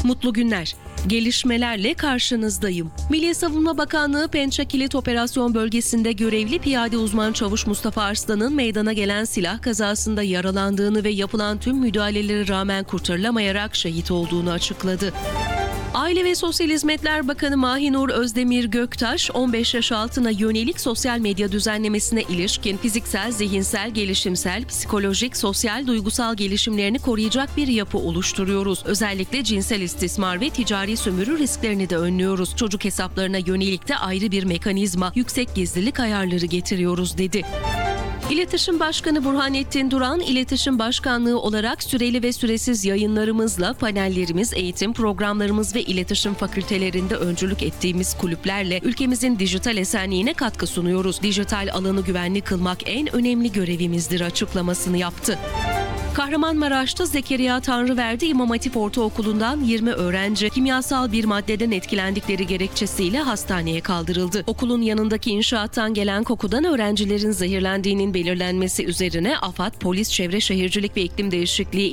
Mutlu günler. Gelişmelerle karşınızdayım. Milli Savunma Bakanlığı Pençe Kilit Operasyon Bölgesi'nde görevli piyade uzman çavuş Mustafa Arslan'ın meydana gelen silah kazasında yaralandığını ve yapılan tüm müdahalelere rağmen kurtarılamayarak şehit olduğunu açıkladı. Aile ve Sosyal Hizmetler Bakanı Mahinur Özdemir Göktaş, 15 yaş altına yönelik sosyal medya düzenlemesine ilişkin fiziksel, zihinsel, gelişimsel, psikolojik, sosyal, duygusal gelişimlerini koruyacak bir yapı oluşturuyoruz. Özellikle cinsel istismar ve ticari sömürü risklerini de önlüyoruz. Çocuk hesaplarına yönelik de ayrı bir mekanizma, yüksek gizlilik ayarları getiriyoruz, dedi. İletişim Başkanı Burhanettin Duran, İletişim Başkanlığı olarak süreli ve süresiz yayınlarımızla, panellerimiz, eğitim programlarımız ve iletişim fakültelerinde öncülük ettiğimiz kulüplerle ülkemizin dijital esenliğine katkı sunuyoruz. Dijital alanı güvenli kılmak en önemli görevimizdir açıklamasını yaptı. Kahramanmaraş'ta Zekeriya Tanrıverdi İmam Hatip Ortaokulu'ndan 20 öğrenci kimyasal bir maddeden etkilendikleri gerekçesiyle hastaneye kaldırıldı. Okulun yanındaki inşaattan gelen kokudan öğrencilerin zehirlendiğinin belirlenmesi üzerine AFAD, Polis, Çevre Şehircilik ve İklim Değişikliği